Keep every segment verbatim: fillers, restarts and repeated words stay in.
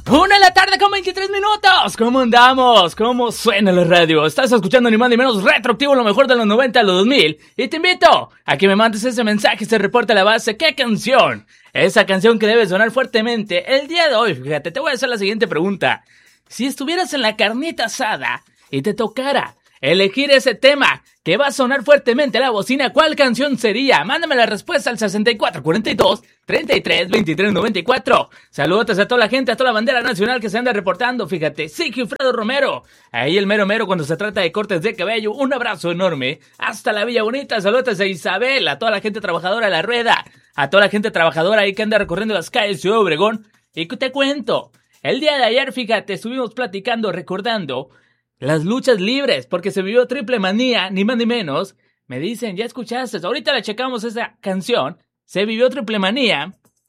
Una de la tarde con veintitrés minutos. ¿Cómo andamos? ¿Cómo suena la radio? Estás escuchando ni más ni menos Retroactivo, lo mejor de los noventa a los dos mil. Y te invito a que me mandes ese mensaje, ese reporte a la base. ¿Qué canción? Esa canción que debe sonar fuertemente el día de hoy. Fíjate, te voy a hacer la siguiente pregunta. Si estuvieras en la carnita asada y te tocara elegir ese tema que va a sonar fuertemente a la bocina, ¿cuál canción sería? Mándame la respuesta al sesenta y cuatro cuarenta y dos treinta y tres veintitrés noventa y cuatro. Saludos a toda la gente, a toda la bandera nacional que se anda reportando. Fíjate, Sigifredo Romero, ahí el mero mero cuando se trata de cortes de cabello. Un abrazo enorme hasta la Villa Bonita. Saludos a Isabel, a toda la gente trabajadora de La Rueda, a toda la gente trabajadora ahí que anda recorriendo las calles de Ciudad Obregón. Y te cuento, el día de ayer, fíjate, estuvimos platicando, recordando las luchas libres, porque se vivió Triple Manía, ni más ni menos. Me dicen, ya escuchaste, ahorita la checamos esa canción. Se vivió Triple Manía.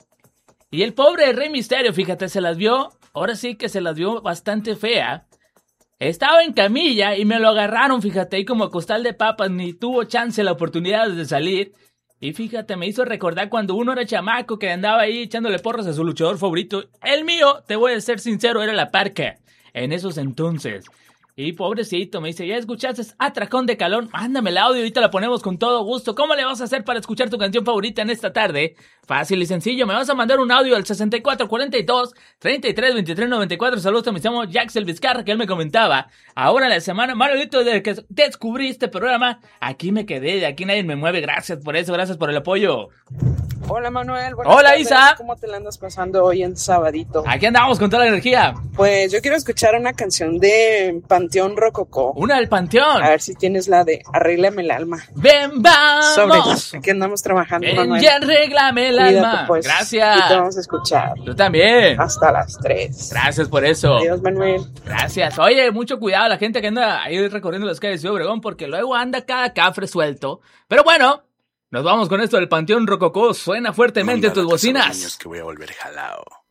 Y el pobre Rey Misterio, fíjate, se las vio, ahora sí que se las vio bastante fea. Estaba en camilla y me lo agarraron, fíjate, ahí como costal de papas, ni tuvo chance la oportunidad de salir. Y fíjate, me hizo recordar cuando uno era chamaco que andaba ahí echándole porras a su luchador favorito. El mío, te voy a ser sincero, era La Parca, en esos entonces. Y pobrecito, me dice, ¿ya escuchaste Atracón de Calón? Mándame el audio, ahorita la ponemos con todo gusto. ¿Cómo le vas a hacer para escuchar tu canción favorita en esta tarde? Fácil y sencillo, me vas a mandar un audio al sesenta y cuatro cuarenta y dos treinta y tres veintitrés noventa y cuatro. Saludos a mi amigo Jaxel Vizcarra, que él me comentaba. Ahora en la semana, Manolito, desde que descubrí este programa, aquí me quedé, de aquí nadie me mueve. Gracias por eso, gracias por el apoyo. Hola Manuel, buenas Hola tardes. Isa. ¿Cómo te la andas pasando hoy en sabadito? Aquí andamos con toda la energía. Pues yo quiero escuchar una canción de Panteón Rococó. Una del Panteón. A ver si tienes la de Arréglame el alma. Ven, vamos. Sobre, aquí andamos trabajando, Ven, Manuel. ya arréglame el Cuídate, alma. pues. Gracias. Y te vamos a escuchar. Tú también. Hasta las tres. Gracias por eso. Adiós, Manuel. Gracias. Oye, mucho cuidado la gente que anda ahí recorriendo las calles de Obregón, porque luego anda cada cafre suelto. Pero bueno, nos vamos con esto del Panteón Rococó. Suena fuertemente tus bocinas. Que voy a volver jalao.